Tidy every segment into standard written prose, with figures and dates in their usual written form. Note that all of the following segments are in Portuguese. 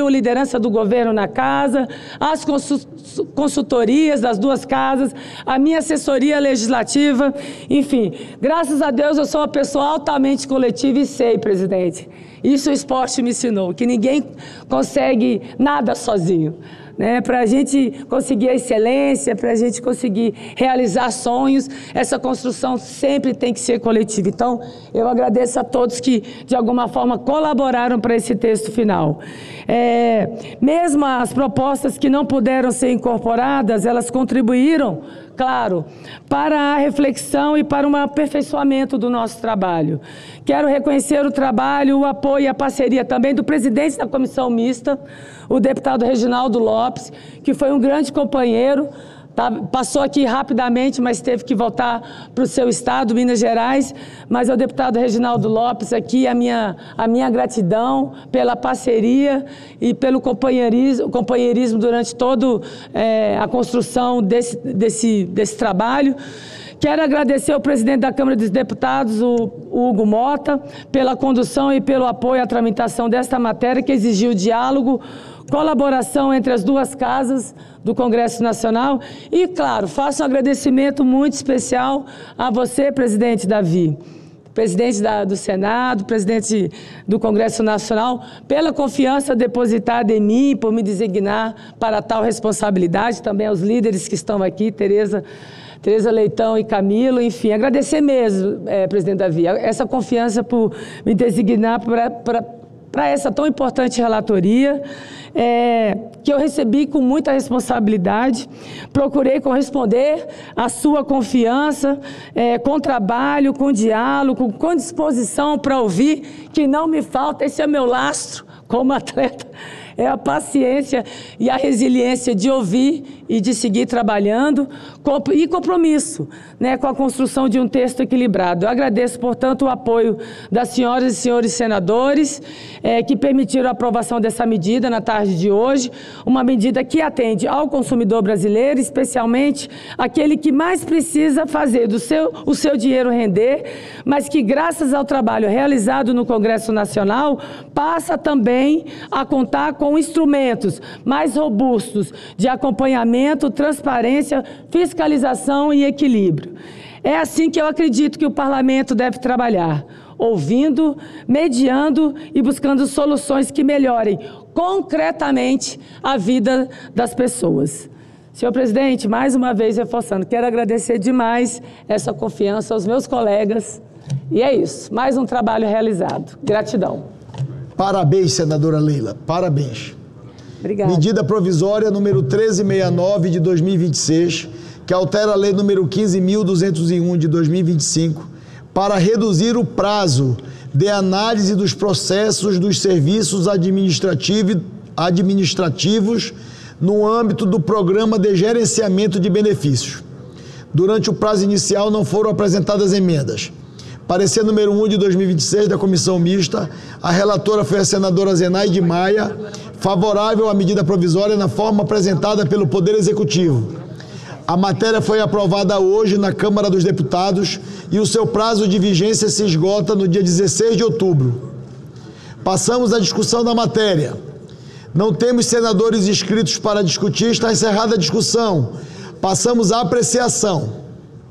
assumiu a liderança do governo na casa, as consultorias das duas casas, a minha assessoria legislativa, enfim. Graças a Deus eu sou uma pessoa altamente coletiva e sei, presidente, isso o esporte me ensinou, que ninguém consegue nada sozinho. Para a gente conseguir a excelência, para a gente conseguir realizar sonhos, essa construção sempre tem que ser coletiva. Então, eu agradeço a todos que, de alguma forma, colaboraram para esse texto final. Mesmo as propostas que não puderam ser incorporadas, elas contribuíram, claro, para a reflexão e para um aperfeiçoamento do nosso trabalho. Quero reconhecer o trabalho, o apoio e a parceria também do presidente da comissão mista, o deputado Reginaldo Lopes, que foi um grande companheiro, passou aqui rapidamente, mas teve que voltar para o seu estado, Minas Gerais, mas ao deputado Reginaldo Lopes aqui, a minha gratidão pela parceria e pelo companheirismo durante toda a construção desse trabalho. Quero agradecer ao presidente da Câmara dos Deputados, o Hugo Mota, pela condução e pelo apoio à tramitação desta matéria, que exigiu diálogo, colaboração entre as duas casas do Congresso Nacional. E, claro, faço um agradecimento muito especial a você, presidente Davi, presidente do Senado, presidente do Congresso Nacional, pela confiança depositada em mim, por me designar para tal responsabilidade, também aos líderes que estão aqui, Tereza Leitão e Camilo, enfim, agradecer mesmo, presidente Davi, essa confiança por me designar para essa tão importante relatoria, que eu recebi com muita responsabilidade, procurei corresponder à sua confiança, com trabalho, com diálogo, com disposição para ouvir, que não me falta, esse é o meu lastro como atleta, é a paciência e a resiliência de ouvir e de seguir trabalhando e compromisso, com a construção de um texto equilibrado. Eu agradeço, portanto, o apoio das senhoras e senhores senadores que permitiram a aprovação dessa medida na tarde de hoje, uma medida que atende ao consumidor brasileiro, especialmente aquele que mais precisa fazer o seu dinheiro render, mas que, graças ao trabalho realizado no Congresso Nacional, passa também a contar com instrumentos mais robustos de acompanhamento, transparência, fiscalização e equilíbrio. É assim que eu acredito que o parlamento deve trabalhar, ouvindo, mediando e buscando soluções que melhorem concretamente a vida das pessoas. Senhor presidente, mais uma vez reforçando, quero agradecer demais essa confiança aos meus colegas. E é isso, mais um trabalho realizado. Gratidão. Parabéns, senadora Leila, parabéns. Obrigada. Medida provisória número 1369 de 2026, que altera a lei número 15.201 de 2025, para reduzir o prazo de análise dos processos dos serviços administrativos no âmbito do Programa de Gerenciamento de Benefícios. Durante o prazo inicial não foram apresentadas emendas. Parecer número 1 de 2026 da Comissão Mista, a relatora foi a senadora Zenaide Maia, favorável à medida provisória na forma apresentada pelo Poder Executivo. A matéria foi aprovada hoje na Câmara dos Deputados e o seu prazo de vigência se esgota no dia 16 de outubro. Passamos à discussão da matéria. Não temos senadores inscritos para discutir, está encerrada a discussão. Passamos à apreciação.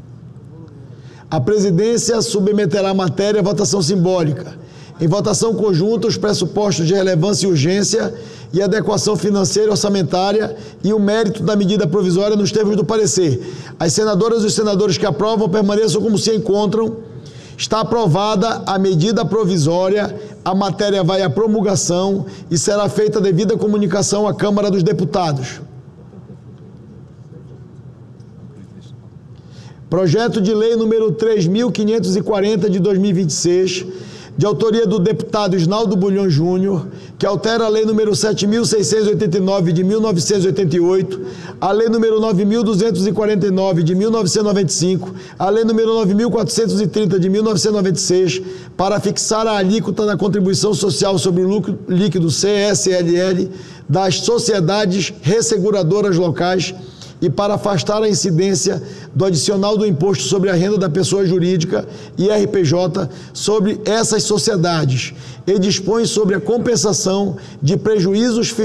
A presidência submeterá a matéria à votação simbólica. Em votação conjunta, os pressupostos de relevância e urgência e adequação financeira e orçamentária e o mérito da medida provisória nos termos do parecer. As senadoras e os senadores que aprovam permaneçam como se encontram. Está aprovada a medida provisória, a matéria vai à promulgação e será feita a devida comunicação à Câmara dos Deputados. Projeto de lei número 3.540 de 2026, de autoria do deputado Isnaldo Bulhões Júnior, que altera a lei número 7.689 de 1988, a lei número 9.249 de 1995, a lei número 9.430 de 1996, para fixar a alíquota na contribuição social sobre o lucro líquido CSLL das sociedades resseguradoras locais e para afastar a incidência do adicional do imposto sobre a renda da pessoa jurídica, IRPJ, sobre essas sociedades, e dispõe sobre a compensação de prejuízos fiscais